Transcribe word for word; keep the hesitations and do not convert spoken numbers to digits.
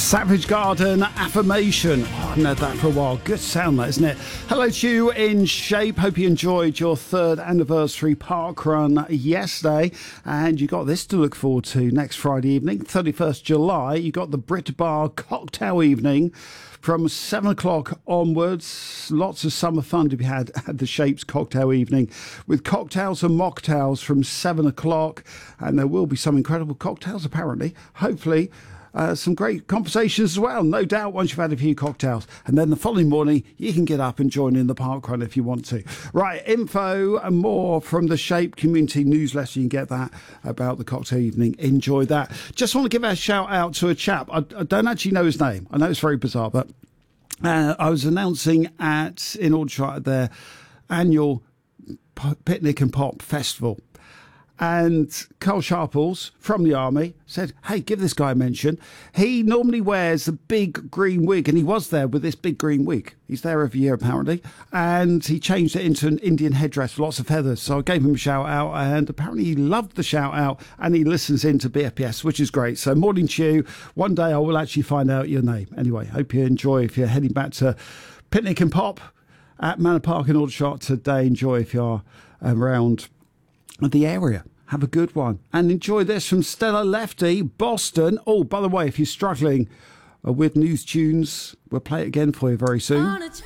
Savage Garden, Affirmation. Oh, I haven't had that for a while. Good sound, that, isn't it? Hello to you in Shape. Hope you enjoyed your third anniversary park run yesterday. And you got this to look forward to next Friday evening, thirty-first of July. You got the Brit Bar cocktail evening from seven o'clock onwards. Lots of summer fun to be had at the Shapes cocktail evening with cocktails and mocktails from seven o'clock. And there will be some incredible cocktails, apparently. Hopefully, Uh, some great conversations as well, no doubt, once you've had a few cocktails. And then the following morning, you can get up and join in the park run if you want to. Right, info and more from the Shape community newsletter. You can get that about the cocktail evening. Enjoy that. Just want to give a shout out to a chap. I, I don't actually know his name. I know it's very bizarre, but uh, I was announcing at in Aldershot at their annual Picnic and Pop Festival. And Carl Sharples from the Army said, hey, give this guy a mention. He normally wears a big green wig, and he was there with this big green wig. He's there every year, apparently. And he changed it into an Indian headdress with lots of feathers. So I gave him a shout out, and apparently he loved the shout out, and he listens into B F P S, which is great. So morning to you. One day I will actually find out your name. Anyway, hope you enjoy if you're heading back to Picnic and Pop at Manor Park in Aldershot today. Enjoy if you're around the area. Have a good one. And enjoy this from Stella Lefty, Boston. Oh, by the way, if you're struggling uh, with news tunes, we'll play it again for you very soon.